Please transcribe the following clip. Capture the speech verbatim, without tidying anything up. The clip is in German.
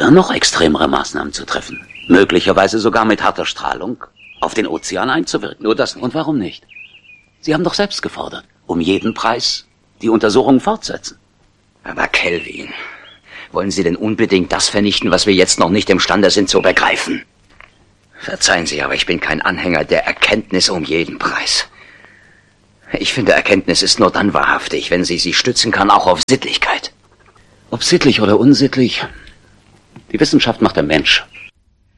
Oder noch extremere Maßnahmen zu treffen. Möglicherweise sogar mit harter Strahlung auf den Ozean einzuwirken. Nur das nicht. Und warum nicht? Sie haben doch selbst gefordert, um jeden Preis die Untersuchungen fortsetzen. Aber Kelvin, wollen Sie denn unbedingt das vernichten, was wir jetzt noch nicht imstande sind zu begreifen? Verzeihen Sie, aber ich bin kein Anhänger der Erkenntnis um jeden Preis. Ich finde, Erkenntnis ist nur dann wahrhaftig, wenn sie sich stützen kann, auch auf Sittlichkeit. Ob sittlich oder unsittlich, die Wissenschaft macht der Mensch.